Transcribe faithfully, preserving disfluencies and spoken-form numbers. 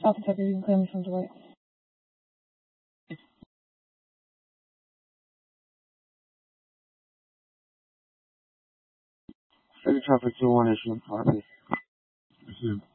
South Kentucky, you can claim me from Dwight. Second traffic two one issue, copy.